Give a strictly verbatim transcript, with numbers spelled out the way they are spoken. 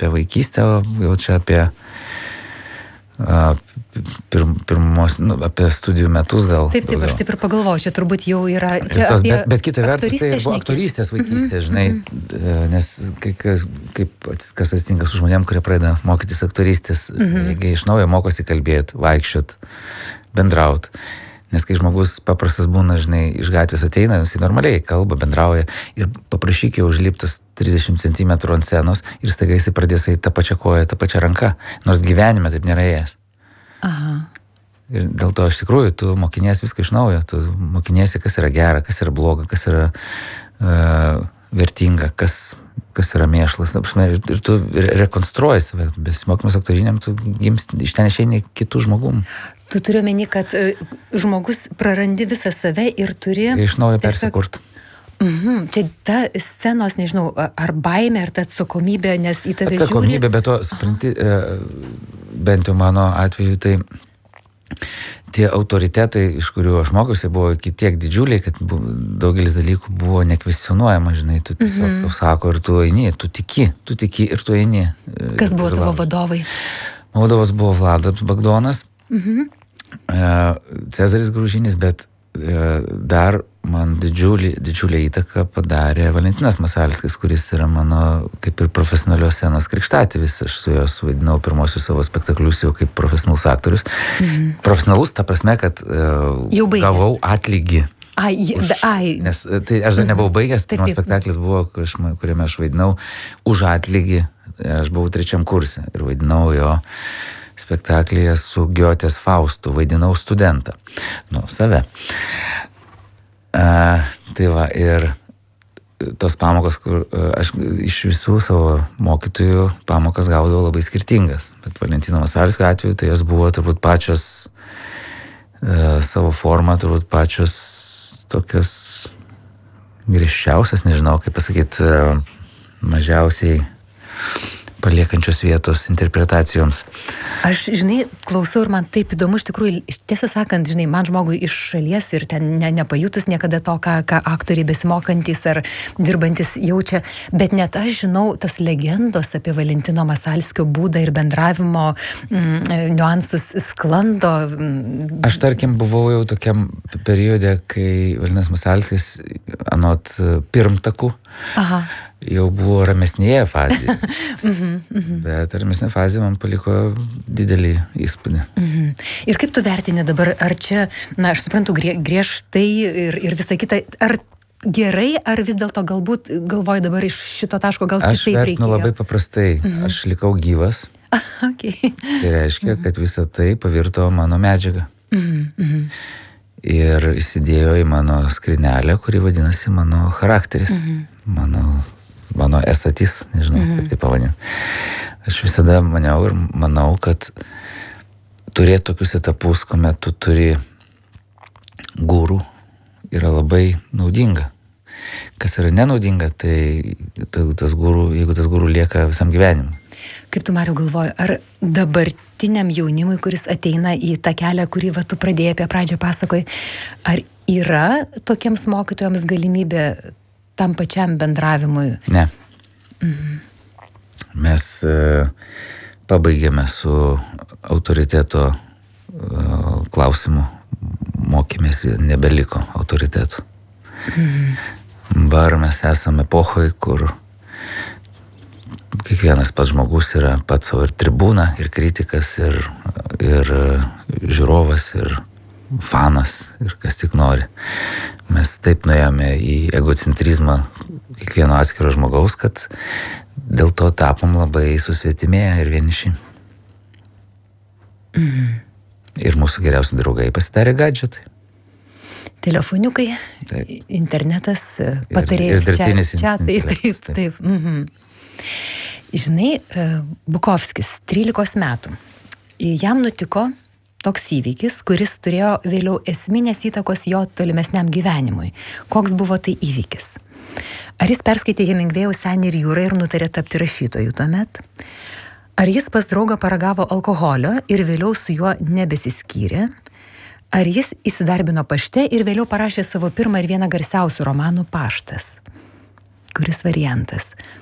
apie vaikystę, jau čia apie pir, pirmos, nu, apie studijų metus gal. Taip, taip, daugiau. Aš taip ir pagalvoju, čia turbūt jau yra... Čia tos, apie bet, bet kita vertus, tai buvo aktorystės vaikystė, mm-hmm. žinai, mm-hmm. nes kaip, kaip kas atsitinka su žmonėm, kurie pradeda mokytis aktorystės, mm-hmm. jie iš naujo mokosi kalbėti, vaikščiot, bendraut. Nes kai žmogus paprastas būna, žinai, iš gatvės ateina, jis normaliai kalba, bendrauja ir paprašyk jau užliptas trisdešimt centimetrų ant scenos ir staiga jis pradės eiti tą pačią koją, tą pačią ranką, nors gyvenime taip nėra ėjęs. Aha. Ir dėl to iš tikrųjų tu mokiniesi viską iš naujo, tu mokiniesi, kas yra gera, kas yra bloga, kas yra uh, vertinga, kas, kas yra mėšlas. Ir tu rekonstruoji save, besimokymas aktoriniam, tu gims, iš ten išeini kitų žmogum. Tu turiu omeny, kad uh, žmogus prarandi visą save ir turi... Iš naujo persikurt. Mhm. Čia ta scenos, nežinau, ar baimė, ar ta atsakomybė, nes į tave žiūri... Atsakomybė, bet to, supranti, bent jau mano atveju, tai tie autoritetai, iš kurių aš mokiausi, buvo tiek didžiuliai, kad daugelis dalykų buvo nekvestionuojama, žinai, tu tiesiog mm-hmm. tau sako ir tu eini, tu tiki, tu tiki ir tu eini. Kas buvo tavo vadovai? Vadovas buvo Vladas Bagdonas, mm-hmm. Cezaris Graužinis, bet dar man didžiulį, didžiulį įtaką padarė Valentinas Masalskis, kuris yra mano kaip ir profesionalios scenos krikštatėvis. Aš su juo suvaidinau pirmosius savo spektaklius jau kaip profesionalus aktorius. Mhm. Profesionalus ta prasme, kad uh, gavau atlygį. Ai, už, ai. Nes tai aš dar nebuvau baigęs, pirmas spektaklis buvo, kuriame aš vaidinau už atlygį. Aš buvau trečiam kurse ir vaidinau jo spektaklyje su Giotės Faustu, vaidinau studentą. Nu, save. A, tai va, ir tos pamokos, kur aš iš visų savo mokytojų pamokas gaudavau labai skirtingas. Bet Valentino Masalskio atveju tai jos buvo turbūt pačios e, savo formą, turbūt pačios tokios griežčiausias, nežinau, kaip pasakyti, e, mažiausiai paliekančios vietos interpretacijoms. Aš, žinai, klausau ir man taip įdomu, iš tikrųjų, tiesą sakant, žinai, man žmogui iš šalies ir ten ne, nepajutus niekada to, ką, ką aktoriai besimokantis ar dirbantis jaučia, bet net aš žinau tos legendos apie Valentino Masalskio būdą ir bendravimo mm, niuansus sklando. Mm. Aš, tarkim, buvau jau tokiam periode, kai Valentinas Masalskis anot pirmtakų Aha. jau buvo ramesnėje fazėje. mm-hmm, mm-hmm. Bet ramesnė fazė man paliko didelį įspūdį. Mm-hmm. Ir kaip tu vertini dabar, ar čia, na, aš suprantu, grie, griežtai ir, ir visa kita, ar gerai, ar vis dėlto galbūt galvoju dabar iš šito taško gal kitaip reikėjo? Aš vertinu labai paprastai. Mm-hmm. Aš likau gyvas. Okay. Tai reiškia, mm-hmm. kad visa tai pavirto mano medžiagą. Mm-hmm. Ir įsidėjo į mano skrinelę, kuri vadinasi mano charakteris. Mm-hmm. Mano, mano esatys, nežinau, mm-hmm. kaip tai pavadinti. Aš visada maniau ir manau, kad turėti tokius etapus, kuomet tu turi gurų, yra labai naudinga. Kas yra nenaudinga, tai tas gurų, jeigu tas gurų lieka visam gyvenimui. Kaip tu, Mariau, galvoji, ar dabartiniam jaunimui, kuris ateina į tą kelią, kurį va, tu pradėjai apie pradžią pasakoji, ar yra tokiems mokytojams galimybė tam pačiam bendravimui? Ne. Mhm. Mes e, pabaigėme su autoriteto e, klausimu, mokėmės, nebeliko autoritetų. Mhm. Bar mes esame epochoje, kur kiekvienas pats žmogus yra pats savo ir tribūna, ir kritikas, ir, ir žiūrovas, ir fanas, ir kas tik nori. Mes taip nuėjome į egocentrizmą kiekvieno atskiro žmogaus, kad dėl to tapom labai susvetimėję ir vieniši. Mhm. Ir mūsų geriausi draugai pasidarė gadžetai. Telefoniukai, taip. Internetas, patarėjas, ir, ir čia, tai taip, taip. taip. Mhm. Žinai, Bukovskis, trylikos metų. Jam nutiko toks įvykis, kuris turėjo vėliau esminės įtakos jo tolimesniam gyvenimui. Koks buvo tai įvykis? Ar jis perskaitė Hemingvėjaus Senį ir jūrą ir nutarė tapti rašytoju tuomet? Ar jis pas draugą paragavo alkoholio ir vėliau su juo nebesiskyrė? Ar jis įsidarbino pašte ir vėliau parašė savo pirmą ir vieną garsiausių romanų Paštas? Kuris variantas?